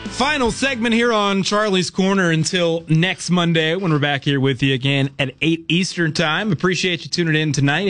Final segment here on Charlie's Corner until next Monday when we're back here with you again at 8 Eastern Time. Appreciate you tuning in tonight,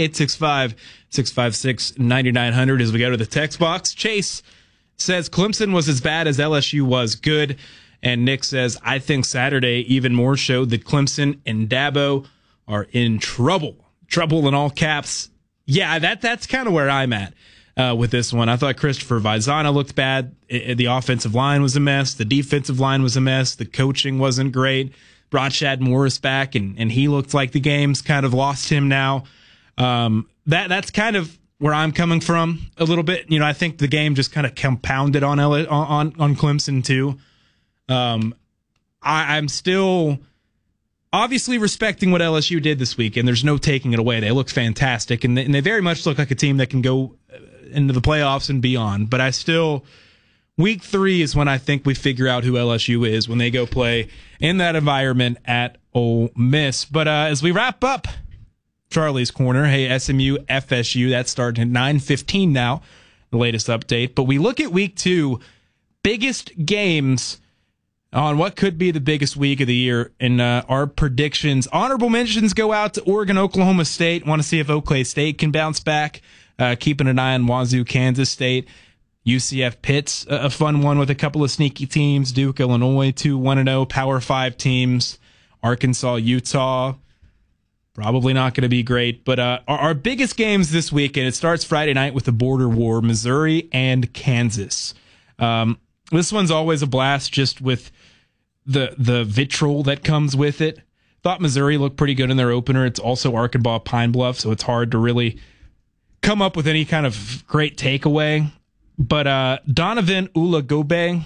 865-656-9900 as we go to the text box. Chase says Clemson was as bad as LSU was good. And Nick says, I think Saturday even more showed that Clemson and Dabo are in trouble. Trouble in all caps. Yeah, that's kind of where I'm at. With this one, I thought Christopher Vaizana looked bad. The offensive line was a mess. The defensive line was a mess. The coaching wasn't great. Brought Shad Morris back, and he looked like the game's kind of lost him now. That's kind of where I'm coming from a little bit. I think the game just kind of compounded on Clemson too. I'm still obviously respecting what LSU did this week, and there's no taking it away. They look fantastic, and they very much look like a team that can go into the playoffs and beyond. But I still, week 3 is when I think we figure out who LSU is, when they go play in that environment at Ole Miss. But as we wrap up Charlie's Corner, hey, SMU, FSU, that's starting at 9:15 now, the latest update. But we look at week 2, biggest games on what could be the biggest week of the year in our predictions. Honorable mentions go out to Oregon, Oklahoma State. Want to see if Oklahoma State can bounce back. Keeping an eye on Wazoo, Kansas State. UCF Pitt's a fun one with a couple of sneaky teams. Duke, Illinois, 2 1-0 Power 5 teams. Arkansas, Utah, probably not going to be great. But our biggest games this weekend, it starts Friday night with the border war, Missouri and Kansas. This one's always a blast just with the vitriol that comes with it. Thought Missouri looked pretty good in their opener. It's also Arkansas Pine Bluff, so it's hard to really come up with any kind of great takeaway. But Donovan Ulagbode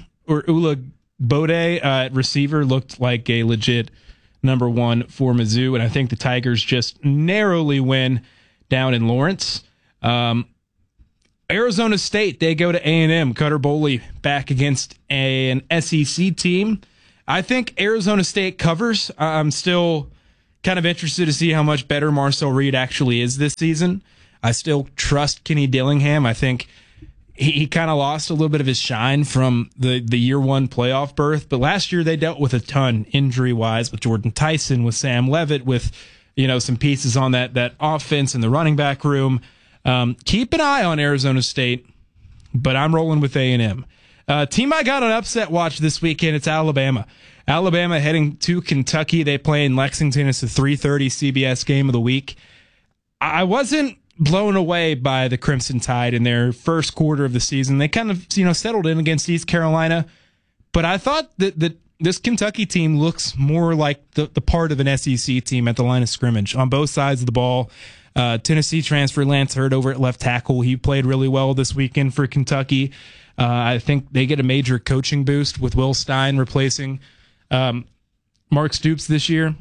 at receiver looked like a legit number 1 for Mizzou, and I think the Tigers just narrowly win down in Lawrence. Arizona State, they go to A&M. Cutter Boley back against an SEC team. I think Arizona State covers. I'm still kind of interested to see how much better Marcel Reed actually is this season. I still trust Kenny Dillingham. I think he kind of lost a little bit of his shine from the year 1 playoff berth, but last year they dealt with a ton injury-wise with Jordan Tyson, with Sam Levitt, with some pieces on that offense in the running back room. Keep an eye on Arizona State, but I'm rolling with A&M. Team I got on upset watch this weekend, it's Alabama. Alabama heading to Kentucky. They play in Lexington. It's a 3:30 CBS game of the week. I wasn't blown away by the Crimson Tide in their first quarter of the season. They kind of, settled in against East Carolina, but I thought that this Kentucky team looks more like the part of an SEC team at the line of scrimmage on both sides of the ball. Tennessee transfer Lance Hurd over at left tackle. He played really well this weekend for Kentucky. I think they get a major coaching boost with Will Stein replacing Mark Stoops this year.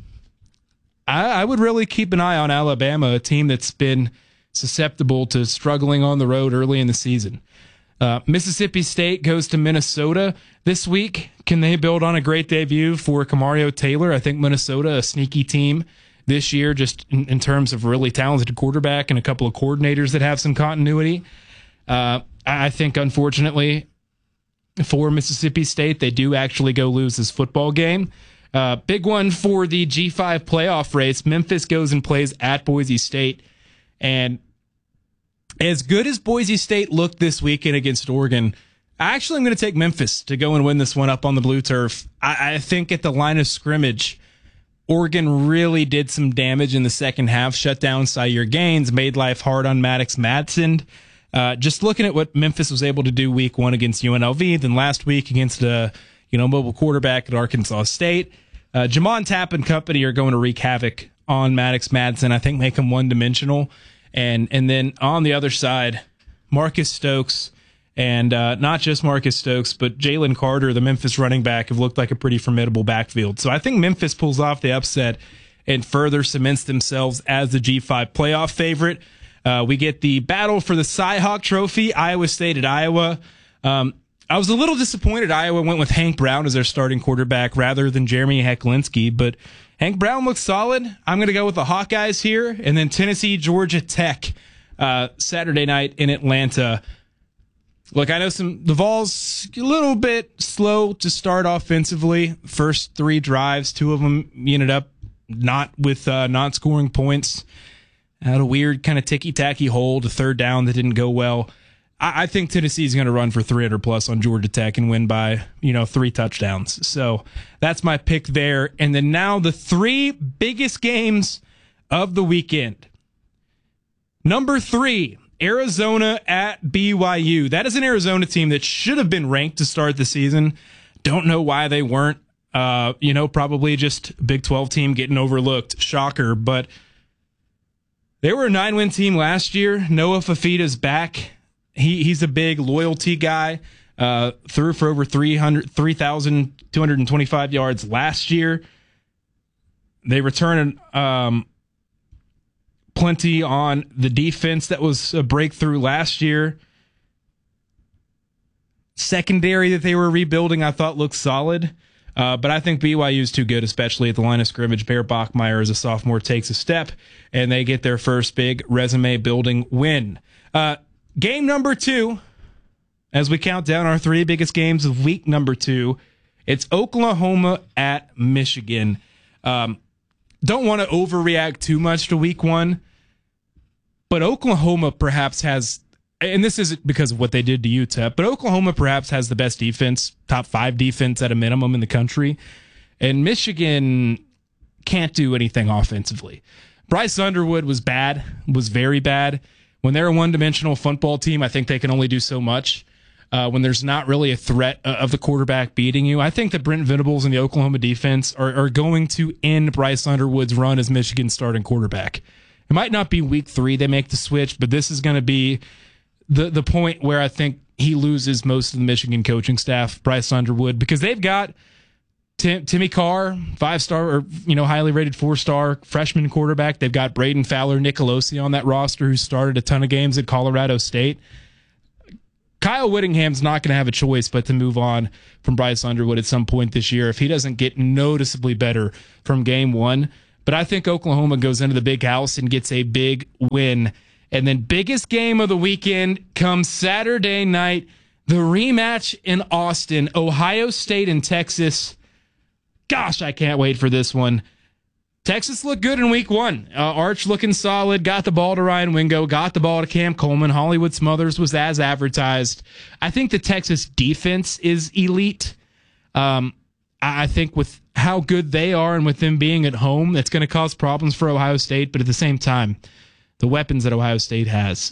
I would really keep an eye on Alabama, a team that's been susceptible to struggling on the road early in the season. Mississippi State goes to Minnesota this week. Can they build on a great debut for Kamario Taylor? I think Minnesota, a sneaky team this year, just in terms of really talented quarterback and a couple of coordinators that have some continuity. I think, unfortunately, for Mississippi State, they do actually go lose this football game. Big one for the G5 playoff race. Memphis goes and plays at Boise State. And as good as Boise State looked this weekend against Oregon, I'm going to take Memphis to go and win this one up on the blue turf. I think at the line of scrimmage, Oregon really did some damage in the second half, shut down Zaire Gaines, made life hard on Maddox Madsen. Just looking at what Memphis was able to do week 1 against UNLV, then last week against a mobile quarterback at Arkansas State. Jamon Tapp and company are going to wreak havoc on Maddox Madsen. I think make him one-dimensional. And then on the other side, Marcus Stokes, and not just Marcus Stokes, but Jalen Carter, the Memphis running back, have looked like a pretty formidable backfield. So I think Memphis pulls off the upset and further cements themselves as the G5 playoff favorite. We get the battle for the Cy-Hawk Trophy, Iowa State at Iowa. I was a little disappointed Iowa went with Hank Brown as their starting quarterback rather than Jeremy Hecklinski, but Hank Brown looks solid. I'm going to go with the Hawkeyes here, and then Tennessee, Georgia Tech, Saturday night in Atlanta. Look, I know the Vols a little bit slow to start offensively. First 3 drives, 2 of them ended up not scoring points. Had a weird kind of ticky-tacky hold, a third down that didn't go well. I think Tennessee's going to run for 300 plus on Georgia Tech and win by 3 touchdowns. So that's my pick there. And then now the 3 biggest games of the weekend. Number 3. Arizona at BYU. That is an Arizona team that should have been ranked to start the season. Don't know why they weren't. Probably just Big 12 team getting overlooked. Shocker. But they were a 9-win team last year. Noah Fafita's back. He's a big loyalty guy. Threw for over 3,225 yards last year. They returned plenty on the defense. That was a breakthrough last year. Secondary that they were rebuilding, I thought looked solid. But I think BYU is too good, especially at the line of scrimmage. Bear Bachmeier as a sophomore takes a step, and they get their first big resume-building win. Game number 2, as we count down our 3 biggest games of week number 2, it's Oklahoma at Michigan. Don't want to overreact too much to week 1, but Oklahoma perhaps has, and this isn't because of what they did to UTEP, but Oklahoma perhaps has the best defense, top 5 defense at a minimum in the country, and Michigan can't do anything offensively. Bryce Underwood was very bad. When they're a one-dimensional football team, I think they can only do so much. When there's not really a threat of the quarterback beating you, I think that Brent Venables and the Oklahoma defense are going to end Bryce Underwood's run as Michigan's starting quarterback. It might not be week 3 they make the switch, but this is going to be the point where I think he loses most of the Michigan coaching staff, Bryce Underwood, because they've got Timmy Carr, 5-star or highly rated 4-star freshman quarterback. They've got Braden Fowler, Nicolosi on that roster, who started a ton of games at Colorado State. Kyle Whittingham's not going to have a choice but to move on from Bryce Underwood at some point this year if he doesn't get noticeably better from game 1. But I think Oklahoma goes into the big house and gets a big win. And then biggest game of the weekend comes Saturday night, the rematch in Austin, Ohio State and Texas. Gosh, I can't wait for this one. Texas looked good in week 1. Arch looking solid, got the ball to Ryan Wingo, got the ball to Cam Coleman. Hollywood Smothers was as advertised. I think the Texas defense is elite. I think with how good they are and with them being at home, that's going to cause problems for Ohio State. But at the same time, the weapons that Ohio State has.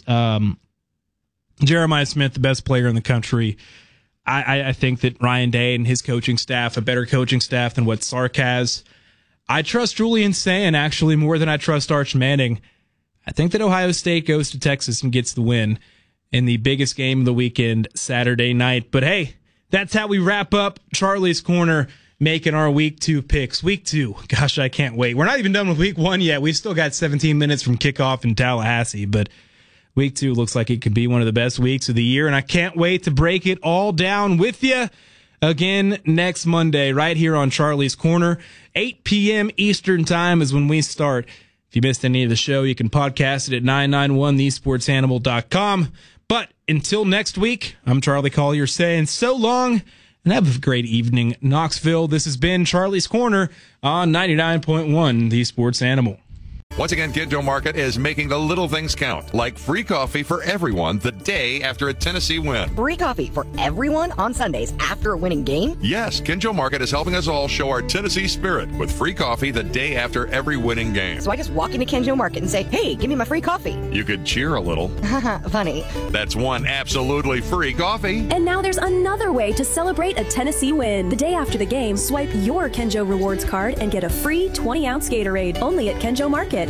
Jeremiah Smith, the best player in the country. I think that Ryan Day and his coaching staff, a better coaching staff than what Sark has. I trust Julian Sayin actually more than I trust Arch Manning. I think that Ohio State goes to Texas and gets the win in the biggest game of the weekend, Saturday night. But hey, that's how we wrap up Charlie's Corner, making our week 2 picks. Week 2, gosh, I can't wait. We're not even done with week 1 yet. We've still got 17 minutes from kickoff in Tallahassee, but week 2 looks like it could be one of the best weeks of the year, and I can't wait to break it all down with you again next Monday right here on Charlie's Corner. 8 p.m. Eastern Time is when we start. If you missed any of the show, you can podcast it at 991thesportsanimal.com. But until next week, I'm Charlie Collier saying so long and have a great evening, Knoxville. This has been Charlie's Corner on 99.1 The Sports Animal. Once again, Kinjo Market is making the little things count, like free coffee for everyone the day after a Tennessee win. Free coffee for everyone on Sundays after a winning game? Yes, Kinjo Market is helping us all show our Tennessee spirit with free coffee the day after every winning game. So I just walk into Kinjo Market and say, hey, give me my free coffee. You could cheer a little. Funny. That's one absolutely free coffee. And now there's another way to celebrate a Tennessee win. The day after the game, swipe your Kinjo Rewards card and get a free 20-ounce Gatorade, only at Kinjo Market.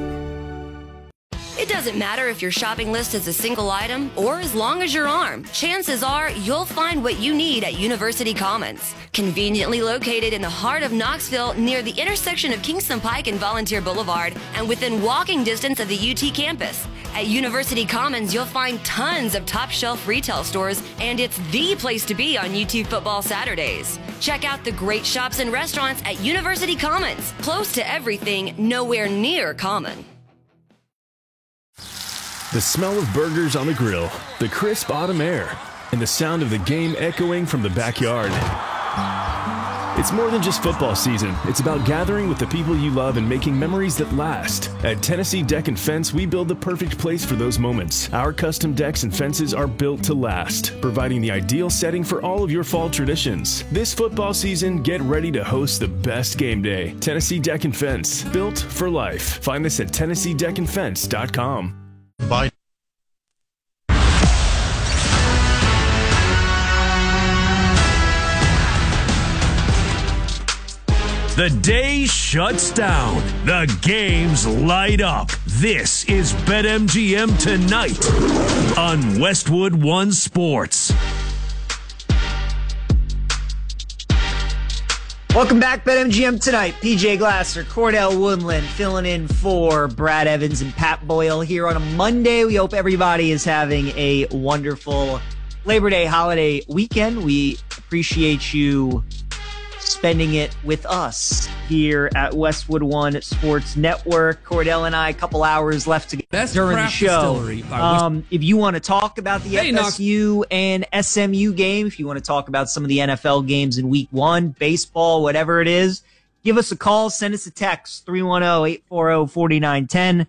It doesn't matter if your shopping list is a single item or as long as your arm. Chances are you'll find what you need at University Commons. Conveniently located in the heart of Knoxville near the intersection of Kingston Pike and Volunteer Boulevard and within walking distance of the UT campus. At University Commons, you'll find tons of top-shelf retail stores, and it's the place to be on UT football Saturdays. Check out the great shops and restaurants at University Commons, close to everything, nowhere near common. The smell of burgers on the grill, the crisp autumn air, and the sound of the game echoing from the backyard. It's more than just football season. It's about gathering with the people you love and making memories that last. At Tennessee Deck and Fence, we build the perfect place for those moments. Our custom decks and fences are built to last, providing the ideal setting for all of your fall traditions. This football season, get ready to host the best game day. Tennessee Deck and Fence, built for life. Find us at TennesseeDeckandFence.com. Bye. The day shuts down. The games light up. This is BetMGM Tonight on Westwood One Sports. Welcome back, BetMGM Tonight. PJ Glasser, Cordell Woodland filling in for Brad Evans and Pat Boyle here on a Monday. We hope everybody is having a wonderful Labor Day holiday weekend. We appreciate you spending it with us here at Westwood One Sports Network. Cordell and I, a couple hours left to get during the show. If you want to talk about the FSU and SMU game, if you want to talk about some of the NFL games in week one, baseball, whatever it is, give us a call, send us a text, 310-840-4910,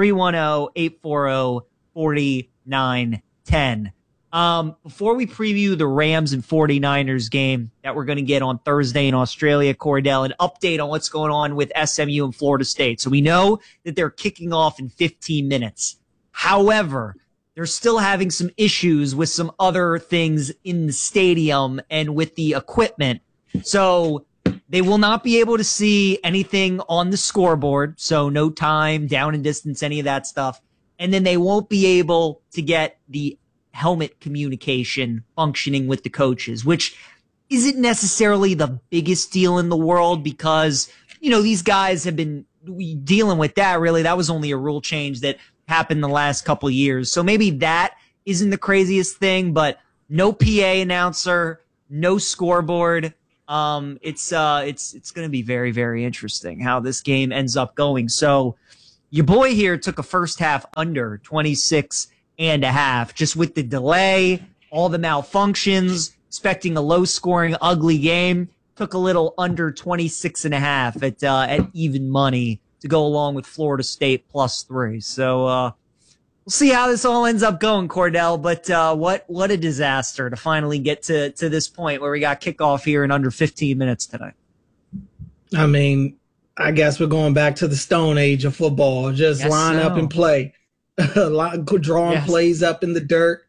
310-840-4910. Before we preview the Rams and 49ers game that we're going to get on Thursday in Australia, Cordell, an update on what's going on with SMU and Florida State. So we know that they're kicking off in 15 minutes. However, they're still having some issues with some other things in the stadium and with the equipment. So they will not be able to see anything on the scoreboard. So no time, down and distance, any of that stuff. And then they won't be able to get the helmet communication functioning with the coaches, which isn't necessarily the biggest deal in the world because, you know, these guys have been dealing with that. Really, that was only a rule change that happened the last couple of years. So maybe that isn't the craziest thing, but no PA announcer, no scoreboard. It's going to be very, very interesting how this game ends up going. So your boy here took a first half under 26 and a half, just with the delay, all the malfunctions, expecting a low scoring, ugly game. Took a little under 26 and a half at even money to go along with Florida State +3. So, we'll see how this all ends up going, Cordell, but, what a disaster to finally get to this point where we got kickoff here in under 15 minutes tonight. I mean, I guess we're going back to the Stone Age of football. Just line up and play. Drawing plays up in the dirt,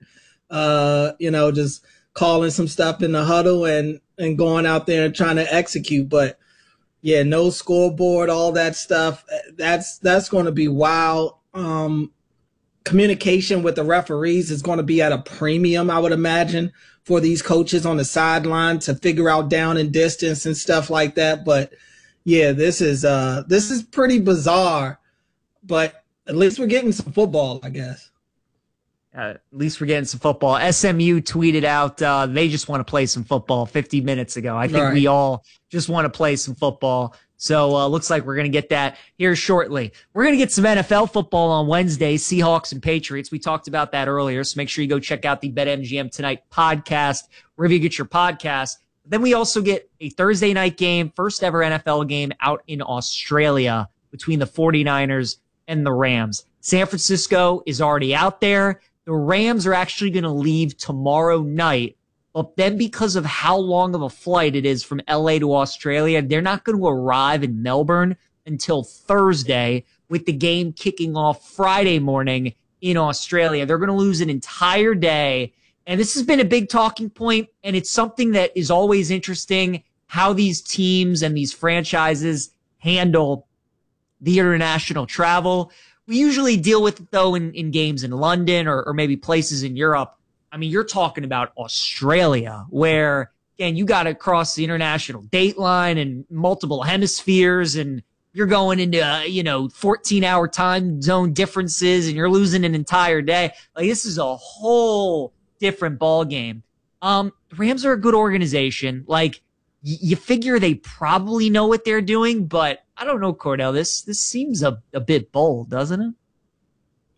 just calling some stuff in the huddle and going out there and trying to execute. But yeah, no scoreboard, all that stuff. That's going to be wild. Communication with the referees is going to be at a premium, I would imagine, for these coaches on the sideline to figure out down and distance and stuff like that. But yeah, this is pretty bizarre, but at least we're getting some football, I guess. At least we're getting some football. SMU tweeted out they just want to play some football 50 minutes ago. I think we all just want to play some football. So looks like we're going to get that here shortly. We're going to get some NFL football on Wednesday, Seahawks and Patriots. We talked about that earlier, so make sure you go check out the BetMGM Tonight podcast, wherever you get your podcast. Then we also get a Thursday night game, first ever NFL game out in Australia between the 49ers and the Rams. San Francisco is already out there. The Rams are actually going to leave tomorrow night, but then because of how long of a flight it is from LA to Australia, they're not going to arrive in Melbourne until Thursday, with the game kicking off Friday morning in Australia. They're going to lose an entire day. And this has been a big talking point, and it's something that is always interesting, how these teams and these franchises handle the international travel. We usually deal with it, though, in games in London or maybe places in Europe. I mean, you're talking about Australia, where, again, you got to cross the international date line and multiple hemispheres, and you're going into, 14-hour time zone differences, and you're losing an entire day. Like, this is a whole different ball game. The Rams are a good organization. Like, you figure they probably know what they're doing, but I don't know, Cordell. This seems a bit bold, doesn't it?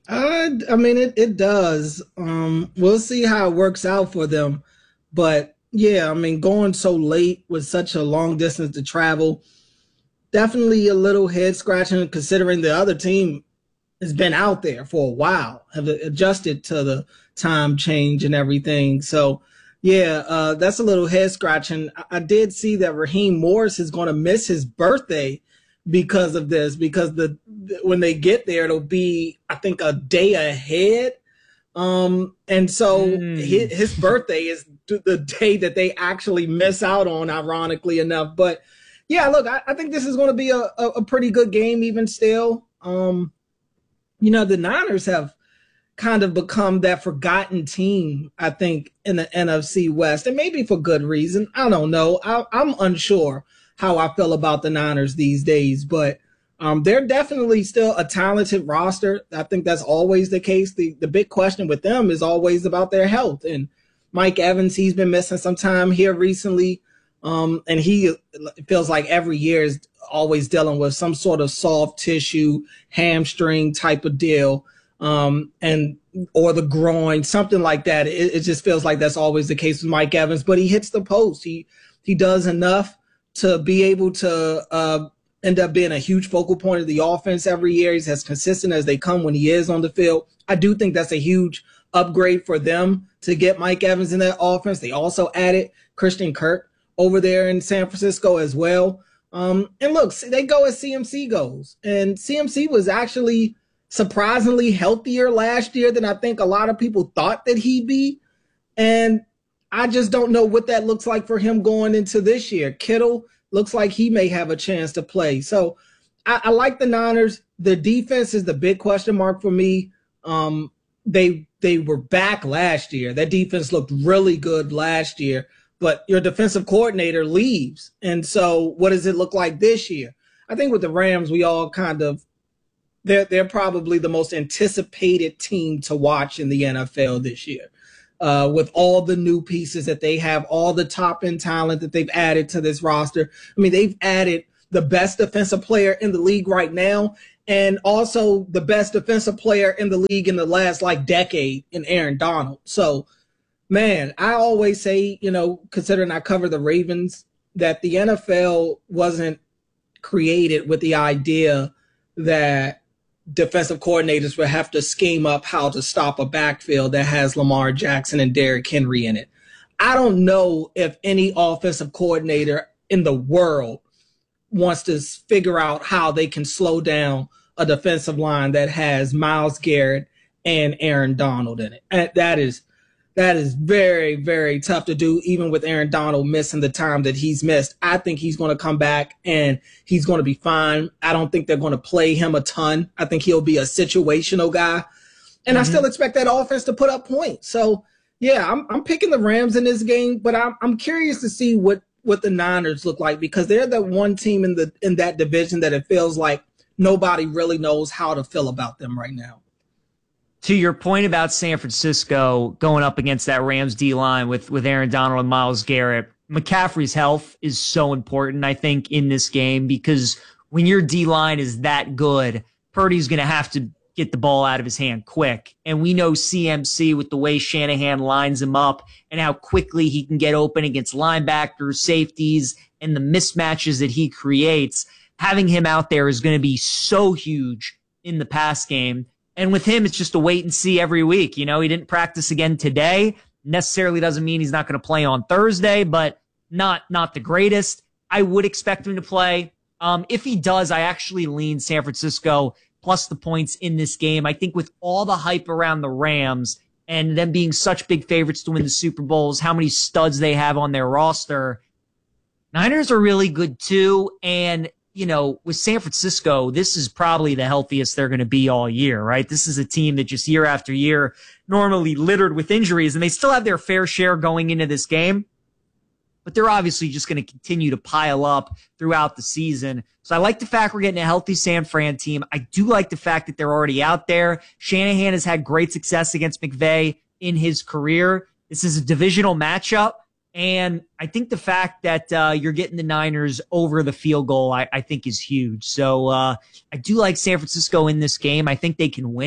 I mean, it does. We'll see how it works out for them. But yeah, I mean, going so late with such a long distance to travel, definitely a little head scratching considering the other team has been out there for a while, have adjusted to the time change and everything. So yeah, that's a little head scratching. I did see that Raheem Morris is going to miss his birthday because of this, because when they get there, it'll be, I think, a day ahead. And so his birthday is the day that they actually miss out on, ironically enough. But yeah, look, I think this is going to be a pretty good game even still. The Niners have kind of become that forgotten team, I think, in the NFC West, and maybe for good reason. I don't know. I'm unsure how I feel about the Niners these days, but they're definitely still a talented roster. I think that's always the case. The big question with them is always about their health. And Mike Evans, he's been missing some time here recently, and he feels like every year is always dealing with some sort of soft tissue, hamstring type of deal, or the groin, something like that. It just feels like that's always the case with Mike Evans, but he hits the post. He does enough to be able to end up being a huge focal point of the offense every year. He's as consistent as they come when he is on the field. I do think that's a huge upgrade for them to get Mike Evans in that offense. They also added Christian Kirk over there in San Francisco as well. And look, they go as CMC goes. And CMC was actually surprisingly healthier last year than I think a lot of people thought that he'd be. And I just don't know what that looks like for him going into this year. Kittle looks like he may have a chance to play. So I like the Niners. The defense is the big question mark for me. They were back last year. That defense looked really good last year, but your defensive coordinator leaves. And so what does it look like this year? I think with the Rams, we all kind of, they're probably the most anticipated team to watch in the NFL this year. With all the new pieces that they have, all the top end talent that they've added to this roster. I mean, they've added the best defensive player in the league right now, and also the best defensive player in the league in the last decade in Aaron Donald. So, man, I always say, considering I cover the Ravens, that the NFL wasn't created with the idea that defensive coordinators will have to scheme up how to stop a backfield that has Lamar Jackson and Derrick Henry in it. I don't know if any offensive coordinator in the world wants to figure out how they can slow down a defensive line that has Myles Garrett and Aaron Donald in it. And that is very, very tough to do, even with Aaron Donald missing the time that he's missed. I think he's going to come back and he's going to be fine. I don't think they're going to play him a ton. I think he'll be a situational guy. And I still expect that offense to put up points. So, yeah, I'm picking the Rams in this game, but I'm curious to see what the Niners look like, because they're the one team in that division that it feels like nobody really knows how to feel about them right now. To your point about San Francisco going up against that Rams D-line with Aaron Donald and Myles Garrett, McCaffrey's health is so important, I think, in this game, because when your D-line is that good, Purdy's going to have to get the ball out of his hand quick. And we know CMC, with the way Shanahan lines him up and how quickly he can get open against linebackers, safeties, and the mismatches that he creates, having him out there is going to be so huge in the pass game. And with him, it's just a wait and see every week. He didn't practice again today. Necessarily doesn't mean he's not going to play on Thursday, but not the greatest. I would expect him to play. If he does, I actually lean San Francisco plus the points in this game. I think with all the hype around the Rams and them being such big favorites to win the Super Bowls, how many studs they have on their roster, Niners are really good too. And with San Francisco, this is probably the healthiest they're going to be all year, right? This is a team that just year after year normally littered with injuries, and they still have their fair share going into this game, but they're obviously just going to continue to pile up throughout the season. So I like the fact we're getting a healthy San Fran team. I do like the fact that they're already out there. Shanahan has had great success against McVay in his career. This is a divisional matchup. And I think the fact that you're getting the Niners over the field goal, I think is huge. So I do like San Francisco in this game. I think they can win it.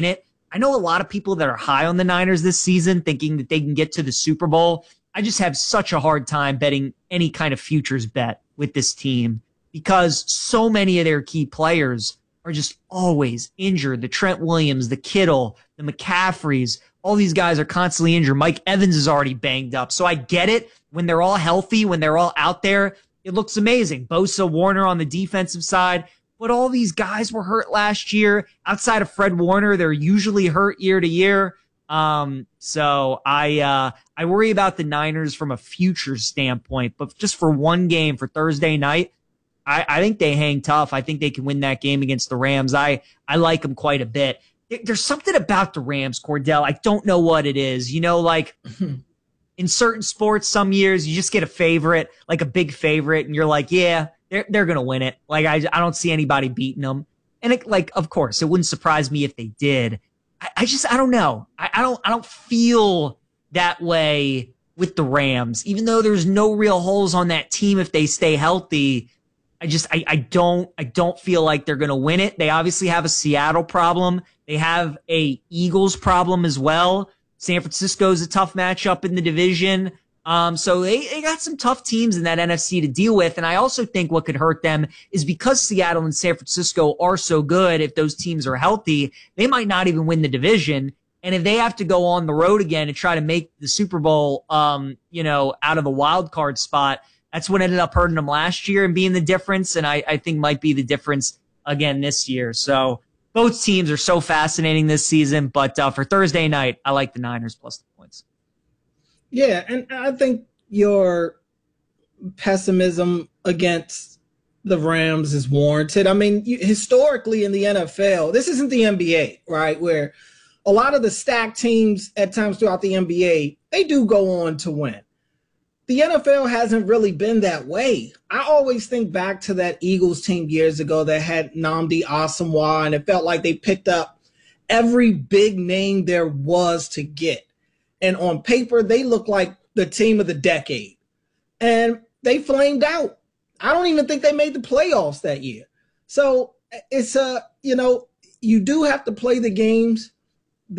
I know a lot of people that are high on the Niners this season thinking that they can get to the Super Bowl. I just have such a hard time betting any kind of futures bet with this team because so many of their key players are just always injured. The Trent Williams, the Kittle, the McCaffreys, all these guys are constantly injured. Mike Evans is already banged up. So I get it. When they're all healthy, when they're all out there, it looks amazing. Bosa, Warner on the defensive side. But all these guys were hurt last year. Outside of Fred Warner, they're usually hurt year to year. So I worry about the Niners from a futures standpoint. But just for one game for Thursday night, I think they hang tough. I think they can win that game against the Rams. I like them quite a bit. There's something about the Rams, Cordell. I don't know what it is. You know, like in certain sports, some years you just get a favorite, like a big favorite, and you're like, yeah, they're going to win it. Like, I don't see anybody beating them. And of course, it wouldn't surprise me if they did. I don't know. I don't feel that way with the Rams, even though there's no real holes on that team if they stay healthy. I don't feel like they're going to win it. They obviously have a Seattle problem. They have a Eagles problem as well. San Francisco's a tough matchup in the division. So they got some tough teams in that NFC to deal with. And I also think what could hurt them is because Seattle and San Francisco are so good, if those teams are healthy, they might not even win the division. And if they have to go on the road again and try to make the Super Bowl, out of the wild card spot, that's what ended up hurting them last year and being the difference. And I think might be the difference again this year. So both teams are so fascinating this season. But for Thursday night, I like the Niners plus the points. Yeah, and I think your pessimism against the Rams is warranted. I mean, historically in the NFL, this isn't the NBA, right, where a lot of the stacked teams at times throughout the NBA, they do go on to win. The NFL hasn't really been that way. I always think back to that Eagles team years ago that had Nnamdi Asomugha, and it felt like they picked up every big name there was to get. And on paper, they look like the team of the decade. And they flamed out. I don't even think they made the playoffs that year. So it's you do have to play the games